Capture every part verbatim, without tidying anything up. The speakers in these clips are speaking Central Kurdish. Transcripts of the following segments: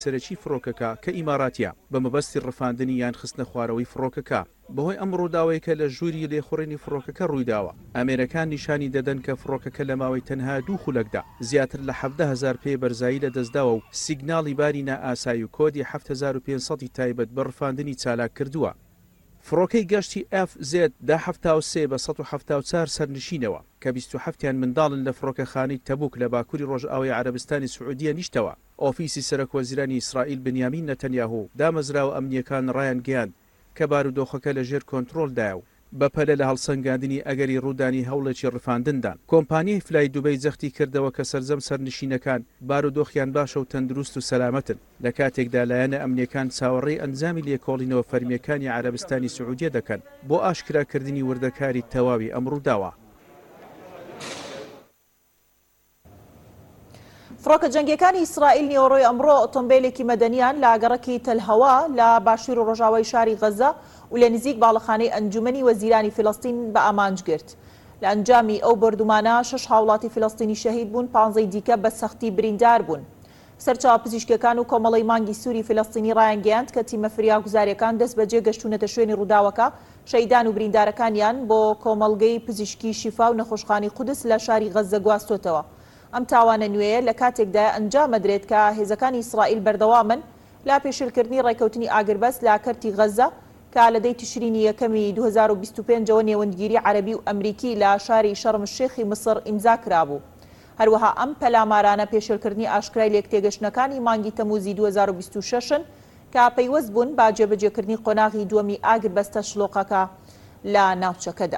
سەرەکی فڕۆکەکە کە ئیماراتیە بە مەبەستی ڕفاندنی یان خستنە خوارەوەی فڕۆکەکە بەهۆی ئەم ڕووداوەیەکە لە ژووری لێخوڕێنی فڕۆکەکە ڕوویداوە. ئەمریکان نیشانی دەدەن کە فڕۆکەکە لە ماوەی تەنها دوو خولەکدا زیاتر لە حەڤدە هەزار پێ بەرزایی لە دەستداوە و سیگناڵی باری نائاسایی و کۆدی هەفت هەزار و پێنج سەد تایبەت بە ڕفاندنی چالاک کردووە. فڕۆکەی گەشتی ئەف زێد دا هەفتاد و سێ بە سەد و هەفتاد و چوار سەرنشینەوە کە بیست و هەفتیان منداڵن لە فڕۆکەخانەی تەبوک لە باکووری ڕۆژئاوای عەرەبستانی سعودیە نیشتەوە. ئۆفیسی سەرۆکوەزیرانی ئیسرائیل بنیامین نەتەنیاهو دامەزراوە ئەمنیەکان ڕایان گەیاند کە بارودۆخەکە لەژێر کۆنتڕۆلدایە و بەپەلە لە هەڵسەنگاندنی ئەگەری ڕوودانی هەوڵێکی ڕفاندندان. کۆمپانیای فلای دوبەی جەختی کردەوە کە سەرجەم سەرنشینەکان بارودۆخیان باشە و تەندروست و سەلامەتن لە کاتێکدا لایەنە ئەمنیەکان چاوەڕێی ئەنجامی لێکۆڵینەوە فەرمیەکانی عەرەبستانی سعودیە دەکەن بۆ ئاشکراکردنی وردەکاری تەواوی ئەم ڕووداوە. فڕۆکە جەنگیەکانی ئیسرائیل نیوەڕۆی ئەمڕۆ ئۆتۆمبیلێکی مەدەنیان لە ئاگەڕەکی تەلهەوا لە باشوور و ڕۆژاوای شاری غەزە و لە نزیک باڵەخانەی ئەنجومەنی وەزیرانی فیلەستین بە ئامانج گرت. لە ئەنجامی ئەو بەردومانە شەش هاوڵاتی فیلەستینی شەهید بوون، پانزەی دیکە بە سەختی بریندار بوون. سەرچاوە پزیشکەکان و کۆمەڵی مانگی سووری فیلەستینی ڕایانگەیاند کە تیمە فریاگوزاریەکان دەست بەجێ گەشتونەتە شوێنی ڕووداوەکە شەیدان و بریندارەکانیان بۆ کۆمەڵگەی پزیشکی شیفا و نەخۆشخانەی قودس لە شاری غەزە گواستۆتەوە. ئەم تاوانە نوێیە لە کاتێکدا ئەنجامەدرێت کە هێزەکانی ئیسرائیل بەردەوامن لا پێشێلکردنی ڕێکەوتنی ئاگربەست لە کەرتی غەزە کە لە دەی تشرینی یەکەمی دوو هەزار و بیست و پێنجەوە نێوەندگیری عەرەبی و ئەمریکی لە شاری شەرم الشێخی مسر ئیمزا کرابوو. هەروەها ئەم پەلامارانە پێشێلکردنی ئاشکرای لێکتێگەشتنەکانی مانگی تەموزی دوو هەزار و بیست و شەشن کە پەیوەست بوون با جێبەجێکردنی قۆناغی دووەمی ئاگربەستە شلۆقەکە لە ناوچەکەدا.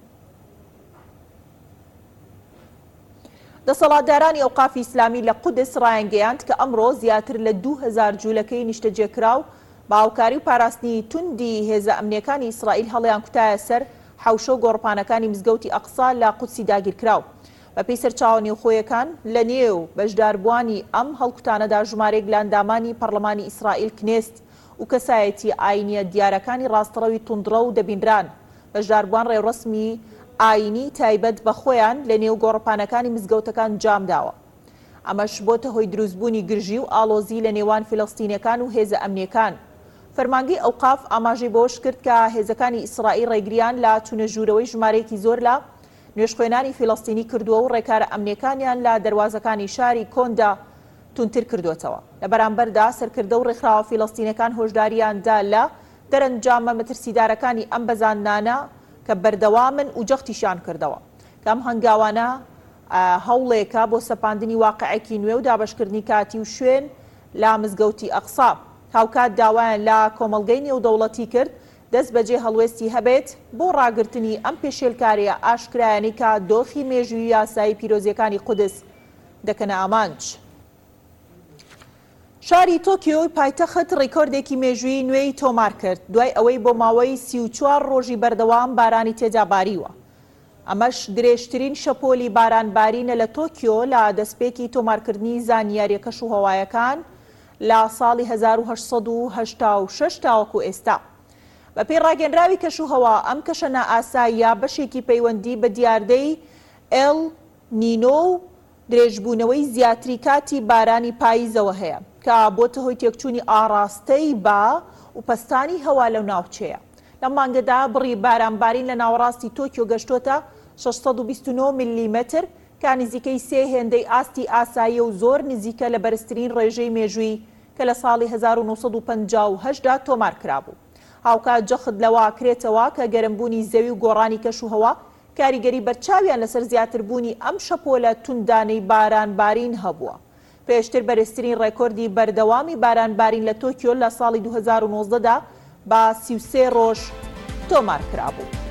دەسەڵاتدارانی ئەوقافی ئیسلامی لە قودس ڕایانگەیاند کە ئەمڕۆ زیاتر لە دوو هەزار جوولەکەی نیشتەجێکراو بە هاوکاری و پاراستنی توندی هێزە ئەمنیەکانی ئیسرائیل هەڵیان کوتایە سەر حەوشە و گۆڕپانەکانی مزگەوتی ئەقسا لە قودسی داگیرکراو. بەپێی سەرچاوە نێوخۆیەکان لە نێو بەشداربووانی ئەم هەڵکوتانەدا ژمارەیەک لە ئەندامانی پەرلەمانی ئیسرائیل کنێست و کەسایەتی ئاینیە دیارەکانی ڕاستەڕەوی توندڕە و دەبینران. بەشداربووان ڕێوڕسمی ئاینی تایبەت بە خۆیان لە نێو گۆڕپانەکانی مزگەوتەکان جامداوە. ئەمەش بۆتە هۆی دروستبوونی گرژی و ئاڵۆزی لە نێوان فیلەستینیەکان و هێزە ئەمنیەکان. فەرمانگەی ئەوقاف ئاماژەی بۆش کرد کە هێزەکانی ئیسرائیل ڕێگریان لە چونەژوورەوەی ژمارەیەکی زۆر لە نوێژخوێنانی فیلەستینی کردووە و ڕێکارە ئەمنیەکانیان لە دەواازەکانی شاری کۆندا تونتر کردوێتەوە. لە بەرامبەردا سەرکردە و ڕێکخراوە فیلەستینەکان هۆشداریاندا لە دەرەنجامە مەترسیدارەکانی ئەم بەزاندانە کە بەردەوامن و جەختیشان کردەوە. کەم هەنگاوانە هەوڵێکە بۆ سەپاندنی واقعەکی نوێ و دابشکردنی کاتی و شوێن لە مزگەوتی ئەقسا. هاوکات داوایان لە کۆمەڵگەی نێودەوڵەتی کرد دەست بەجێ هەڵوێستی هەبێت بۆ ڕاگررتنی ئەم پێشێلکاریە ئاشکرایانی کە دۆخی مێژووی یاسایی پیرۆزیەکانی قودس دەکەنە ئامانج. شاری تۆکیۆ پایتەخت ڕێکۆردێکی مێژووی نوێی تۆمار کرد دوای ئەوەی بۆ ماوەی سی و چوار ڕۆژی بەردەوام بارانی تێدا باریوە. ئەمەش درێژترین شەپۆلی بارانبارینە لە تۆکیۆ لە دەستپێکی تۆمارکردنی زانیاریە کەش و هەوایەکان لە ساڵی هەزار و هەشت سەد و هەشتا و شەش تاوەکو ئێستا. بە پێی ڕاگەنراوی کەش و هەوا ئەم کەشە نائاساییە بەشێکی پەیوەندی بە دیاردەی ئێل نینۆ و درێژبوونەوەی زیاتری کاتی بارانی پاییزەوە هەیە کە بۆتە هۆی تێکچوونی ئاڕاستەی با و پەستانی هەوا لەو ناوچەیە. لەم مانگەدا بڕی بارانبارین لە ناوەڕاستی تۆکیۆ گەشتۆتە شەش سەد و بیست و نۆ میلیمەتر کە نزیکەی سێ هێندەی ئاستی ئاسایی و زۆر نزیکە لە بەرزترین ڕێژەی مێژووی کە لە ساڵی هەزار و نۆ سەد و پەنجا و هەشت دا تۆمار کرابوو. هاوکات جەخت لەوە کرێتەوە کە گەرمبوونی زەوی و گۆڕانی کەش و هەوا کاریگەری بەرچاویان لەسەر زیاتربوونی ئەم شەپۆلە توندانەی بارانبارین هەبووە. پێشتر بەرزترین ڕێکۆردی بەردەوامی بارانبارین لە تۆکیۆ لە ساڵی دوو هەزار و نۆزدە دا بە سی و سێ ڕۆژ تۆمار کرابوو.